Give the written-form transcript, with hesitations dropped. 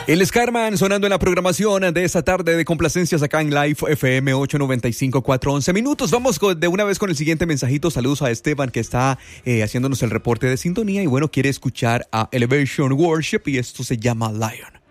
El Scarman sonando en la programación de esta tarde de complacencias acá en Live FM 895 411 minutos. Vamos de una vez con el siguiente mensajito. Saludos a Esteban que está haciéndonos el reporte de sintonía y bueno, quiere escuchar a Elevation Worship y esto se llama Lion.